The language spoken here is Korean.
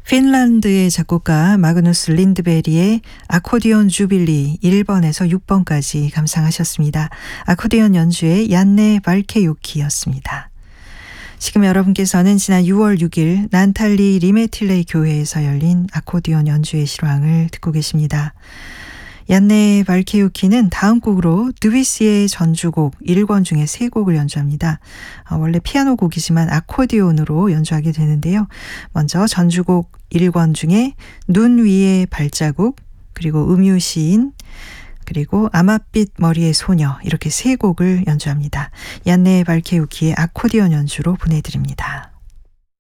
핀란드의 작곡가 마그누스 린드베리의 아코디온 주빌리 1번에서 6번까지 감상하셨습니다. 아코디온 연주의 얀네 발케요키였습니다. 지금 여러분께서는 지난 6월 6일 난탈리 리메틸레이 교회에서 열린 아코디온 연주의 실황을 듣고 계십니다. 얀네 발케요키는 다음 곡으로 드비시의 전주곡 1권 중에 3곡을 연주합니다. 원래 피아노 곡이지만 아코디온으로 연주하게 되는데요. 먼저 전주곡 1권 중에 눈 위의 발자국, 그리고 음유시인, 그리고 아맛빛 머리의 소녀, 이렇게 3곡을 연주합니다. 얀네 발케요키의 아코디온 연주로 보내드립니다.